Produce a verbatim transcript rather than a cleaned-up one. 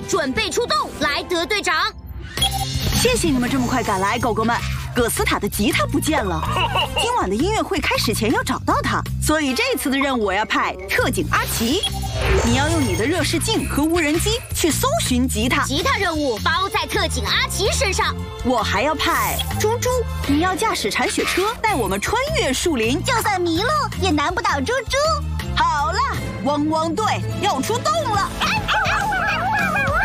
准备出动，莱德队长。 谢谢你们这么快赶来，狗狗们。葛斯塔的吉他不见了，今晚的音乐会开始前要找到它，所以这次的任务我要派特警阿奇。你要用你的热视镜和无人机去搜寻吉他。 吉他任务包在特警阿奇身上。 我还要派猪猪，你要驾驶铲雪车带我们穿越树林， 就算迷路也难不倒猪猪。 好了，汪汪队要出动了。